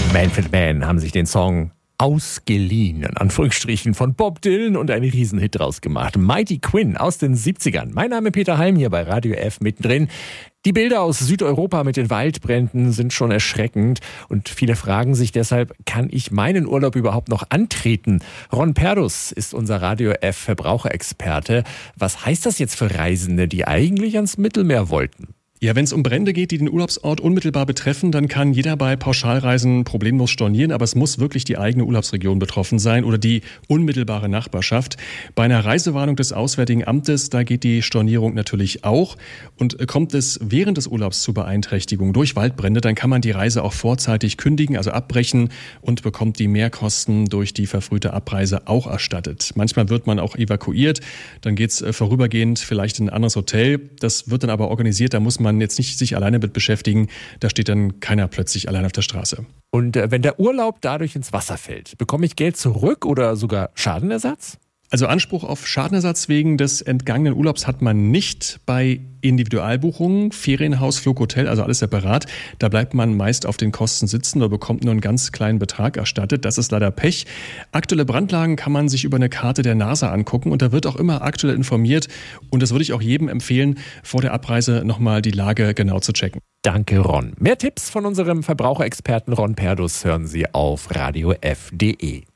Manfred Mann haben sich den Song ausgeliehen, in Anführungsstrichen, von Bob Dylan und einen Riesenhit draus gemacht. Mighty Quinn aus den 70ern. Mein Name ist Peter Heim, hier bei Radio F mittendrin. Die Bilder aus Südeuropa mit den Waldbränden sind schon erschreckend und viele fragen sich deshalb, kann ich meinen Urlaub überhaupt noch antreten? Ron Perdus ist unser Radio F Verbraucherexperte. Was heißt das jetzt für Reisende, die eigentlich ans Mittelmeer wollten? Ja, wenn es um Brände geht, die den Urlaubsort unmittelbar betreffen, dann kann jeder bei Pauschalreisen problemlos stornieren, aber es muss wirklich die eigene Urlaubsregion betroffen sein oder die unmittelbare Nachbarschaft. Bei einer Reisewarnung des Auswärtigen Amtes, da geht die Stornierung natürlich auch. Und kommt es während des Urlaubs zu Beeinträchtigungen durch Waldbrände, dann kann man die Reise auch vorzeitig kündigen, also abbrechen und bekommt die Mehrkosten durch die verfrühte Abreise auch erstattet. Manchmal wird man auch evakuiert, dann geht's vorübergehend vielleicht in ein anderes Hotel. Das wird dann aber organisiert, da muss man jetzt nicht sich alleine mit beschäftigen, da steht dann keiner plötzlich allein auf der Straße. Und wenn der Urlaub dadurch ins Wasser fällt, bekomme ich Geld zurück oder sogar Schadenersatz? Also Anspruch auf Schadenersatz wegen des entgangenen Urlaubs hat man nicht bei Individualbuchungen, Ferienhaus, Flug, Hotel, also alles separat. Da bleibt man meist auf den Kosten sitzen oder bekommt nur einen ganz kleinen Betrag erstattet. Das ist leider Pech. Aktuelle Brandlagen kann man sich über eine Karte der NASA angucken und da wird auch immer aktuell informiert. Und das würde ich auch jedem empfehlen, vor der Abreise nochmal die Lage genau zu checken. Danke, Ron. Mehr Tipps von unserem Verbraucherexperten Ron Perdus hören Sie auf radiof.de.